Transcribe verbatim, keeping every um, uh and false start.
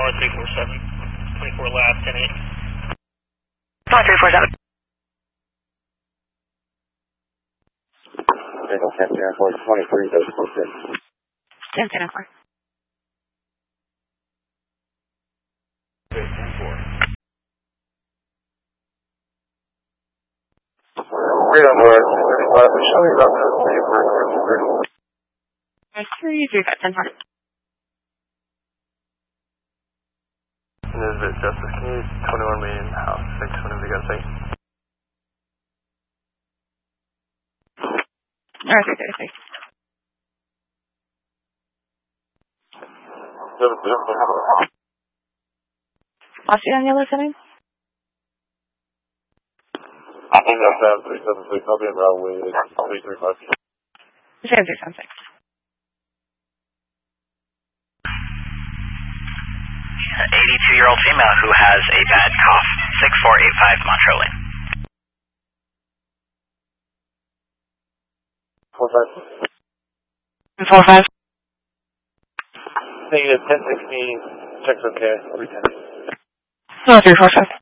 North three four seven. twenty-four last, ten eight. North three four seven. twenty-three, those four six. ten ten four. Freedom Word, show me about that. three three five ten four. And is it Justice Keys, twenty-one Main House six, whenever you guys say? Alright, three thirty six. What's the on the other setting? I think that's that three seven six. I'll be in route with three three five. Same three seven six. eighty-two-year-old female who has a bad cough. six four eight five Montreux Lane. Four five. Four five. Negative ten sixteen. Checks okay. Three ten. No three four five.